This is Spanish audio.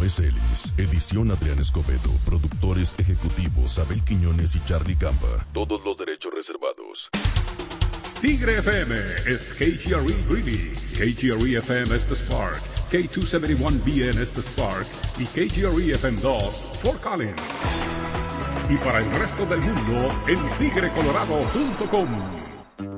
Andrés Ellis, edición Adrián Escobedo, productores ejecutivos Abel Quiñones y Charlie Campa. Todos los derechos reservados. Tigre FM es KGRE Greeley, KGRE FM es The Spark, K271BN es The Spark y KGRE FM 2 Fort Collins. Y para el resto del mundo en tigrecolorado.com.